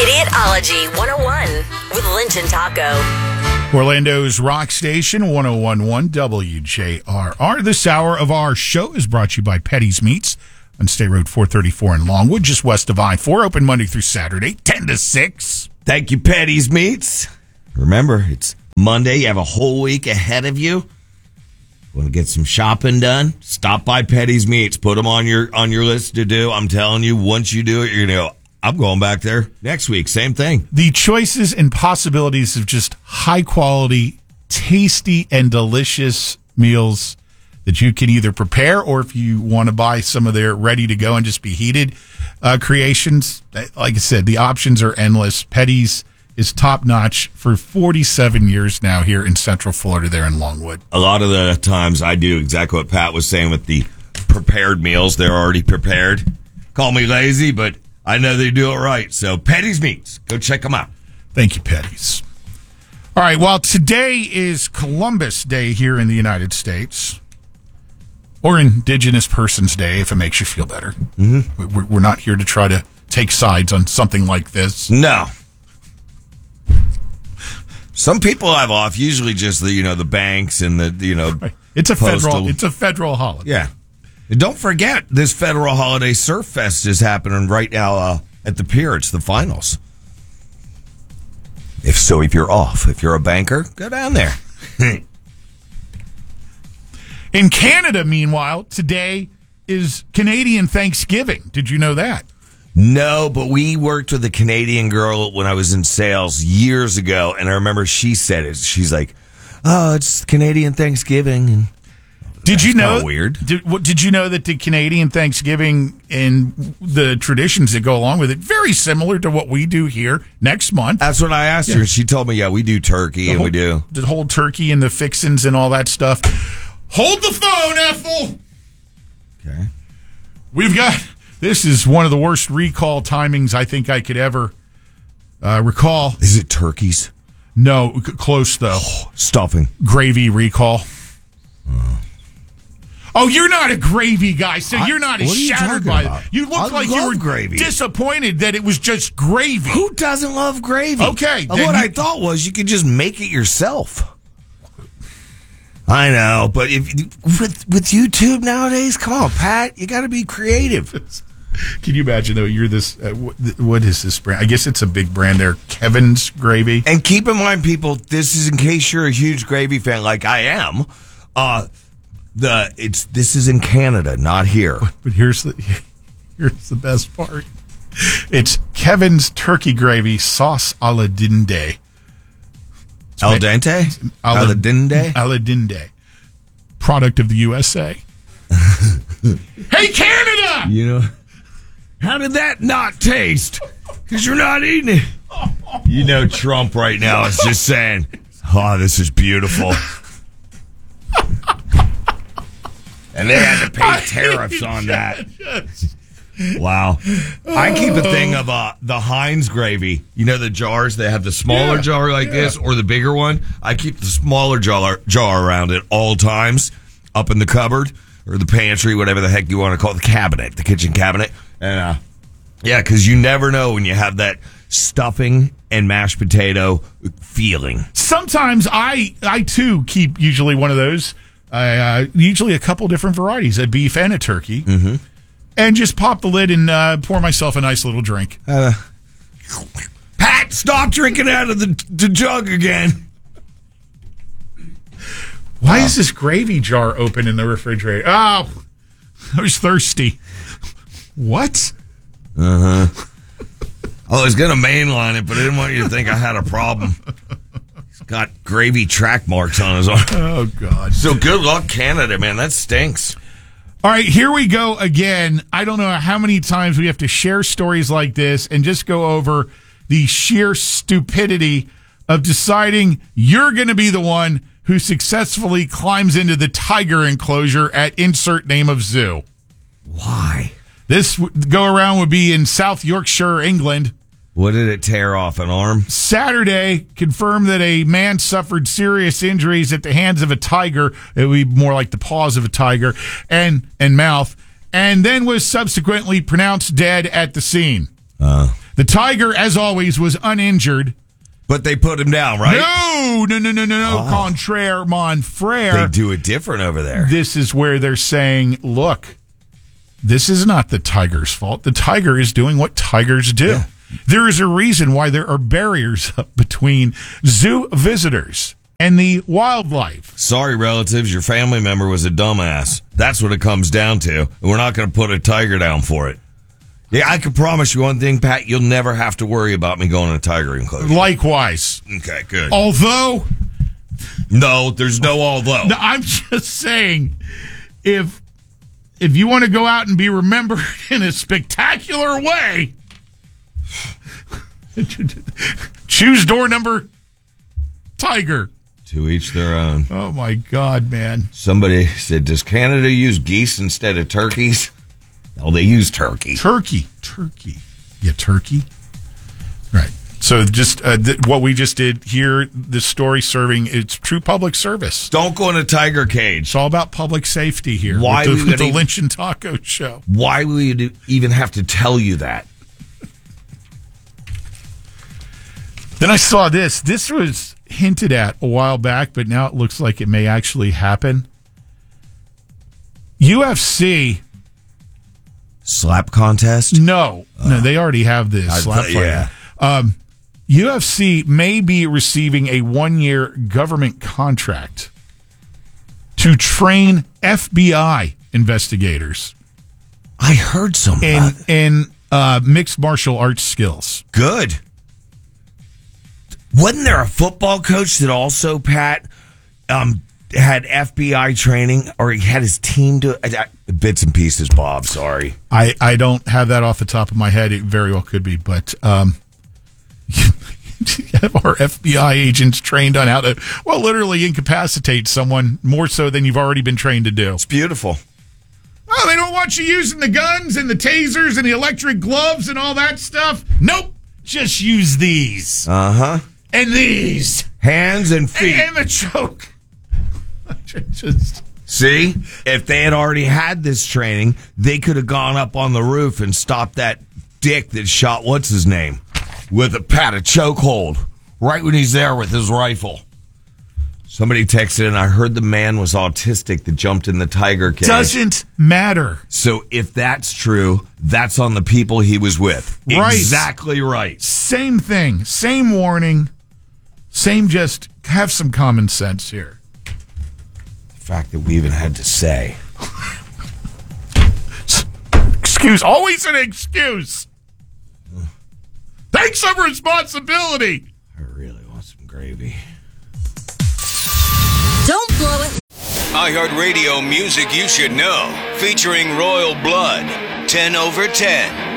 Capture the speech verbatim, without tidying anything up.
Idiotology one oh one with Linton Taco. Orlando's Rock Station, one oh one point one W J R R. This hour of our show is brought to you by Petty's Meats on State Road four thirty-four in Longwood, just west of I four. Open Monday through Saturday, ten to six. Thank you, Petty's Meats. Remember, it's Monday. You have a whole week ahead of you. Want to get some shopping done? Stop by Petty's Meats. Put them on your on your list to do. I'm telling you, once you do it, you're going to go, I'm going back there next week. Same thing. The choices and possibilities of just high-quality, tasty, and delicious meals that you can either prepare or if you want to buy some of their ready-to-go and just be heated uh, creations. Like I said, the options are endless. Petty's is top-notch for forty-seven years now here in Central Florida there in Longwood. A lot of the times I do exactly what Pat was saying with the prepared meals. They're already prepared. Call me lazy, but I know they do it right. So Petty's Meats, go check them out. Thank you, Petty's. All right, well, today is Columbus Day here in the United States, or Indigenous Persons Day, if it makes you feel better. Mm-hmm. We're, we're not here to try to take sides on something like this. No. Some people have off, usually just the you know the banks and the you know. Right. It's a postal. federal. It's a federal holiday. Yeah. And don't forget, this federal holiday Surf Fest is happening right now uh, at the pier. It's the finals. If so, if you're off, if you're a banker, go down there. In Canada, meanwhile, today is Canadian Thanksgiving. Did you know that? No, but we worked with a Canadian girl when I was in sales years ago, and I remember she said it. She's like, "Oh, it's Canadian Thanksgiving." And did you know? Weird. Did, what, did you know that the Canadian Thanksgiving and the traditions that go along with it very similar to what we do here next month? That's what I asked yeah. her. She told me, "Yeah, we do turkey, the and whole, we do the whole turkey and the fixins and all that stuff." Hold the phone, Ethel. Okay. We've got. This is one of the worst recall timings I think I could ever uh, recall. Is it turkeys? No, c- close though. Oh, stuffing. Gravy recall. Uh. Oh, you're not a gravy guy, so I, you're not as shattered by it. You look like you were gravy. disappointed that it was just gravy. Who doesn't love gravy? Okay. What you, I thought was you could just make it yourself. I know, but if with with YouTube nowadays, come on, Pat, you got to be creative. Can you imagine, though, you're this, uh, what, what is this brand? I guess it's a big brand there, Kevin's Gravy. And keep in mind, people, this is in case you're a huge gravy fan like I am, uh, the it's this is in Canada, not here. But, but here's the here's the best part. It's Kevin's Turkey Gravy Sauce a la Dinde. Al dente? Al dinde? Al dinde. Product of the U S A. Hey, Canada! You know... How did that not taste? Because you're not eating it. You know Trump right now is just saying, oh, this is beautiful. And they had to pay tariffs on that. Wow. I keep a thing of uh, the Heinz gravy. You know the jars? They have the smaller yeah, jar like yeah. this or the bigger one. I keep the smaller jar, jar around at all times up in the cupboard or the pantry, whatever the heck you want to call it, the cabinet, the kitchen cabinet. And, uh, yeah, because you never know when you have that stuffing and mashed potato feeling. Sometimes I, I too, keep usually one of those, uh, usually a couple different varieties, a beef and a turkey, mm-hmm. and just pop the lid and uh, pour myself a nice little drink. Uh, Pat, stop drinking out of the, the jug again. Why wow. is this gravy jar open in the refrigerator? Oh, I was thirsty. What? Uh huh. I was going to mainline it, but I didn't want you to think I had a problem. He's got gravy track marks on his arm. Oh, God. So good luck, Canada, man. That stinks. All right, here we go again. I don't know how many times we have to share stories like this and just go over the sheer stupidity of deciding you're going to be the one who successfully climbs into the tiger enclosure at insert name of zoo. Why? This go around would be in South Yorkshire, England. What did it tear off, an arm? Saturday confirmed that a man suffered serious injuries at the hands of a tiger. It would be more like the paws of a tiger and, and mouth, and then was subsequently pronounced dead at the scene. Uh. The tiger, as always, was uninjured. But they put him down, right? No, no, no, no, no, no. Oh. Contraire, mon frere. They do it different over there. This is where they're saying, look, this is not the tiger's fault. The tiger is doing what tigers do. Yeah. There is a reason why there are barriers up between zoo visitors and the wildlife. Sorry, relatives, your family member was a dumbass. That's what it comes down to. And we're not going to put a tiger down for it. Yeah, I can promise you one thing, Pat. You'll never have to worry about me going to a tiger enclosure. Likewise. Okay, good. Although... No, there's no although. No, I'm just saying, if if you want to go out and be remembered in a spectacular way... choose door number tiger. To each their own. Oh, my God, man. Somebody said, does Canada use geese instead of turkeys? No, they use turkey. Turkey. Turkey. Yeah, turkey. Right. So just uh, th- what we just did here, this story serving, it's true public service. Don't go in a tiger cage. It's all about public safety here. Why with the, with the even, Lynch and Taco show. Why will you do, even have to tell you that? Then I saw this. This was hinted at a while back, but now it looks like it may actually happen. U F C. Slap contest? No. Uh, no, they already have this. I, slap fight. Yeah. Um, U F C may be receiving a one-year government contract to train F B I investigators. I heard some in, in uh, mixed martial arts skills. Good. Wasn't there a football coach that also, Pat, um, had F B I training, or he had his team do it? Bits and pieces, Bob, sorry. I, I don't have that off the top of my head. It very well could be, but um, have our F B I agents trained on how to, well, literally incapacitate someone more so than you've already been trained to do. It's beautiful. Oh, they don't want you using the guns and the tasers and the electric gloves and all that stuff? Nope. Just use these. Uh-huh. And these. Hands and feet. And, and the choke. Just... See? If they had already had this training, they could have gone up on the roof and stopped that dick that shot what's his name with a pat, a chokehold, right when he's there with his rifle. Somebody texted and I heard the man was autistic that jumped in the tiger cage. Doesn't matter. So if that's true, that's on the people he was with. Right. Exactly right. Same thing. Same warning. Same just have some common sense here. The fact that we even had to say. Excuse. Always an excuse. Take some responsibility. I really want some gravy. Don't blow it. iHeartRadio music you should know. Featuring Royal Blood. ten over ten.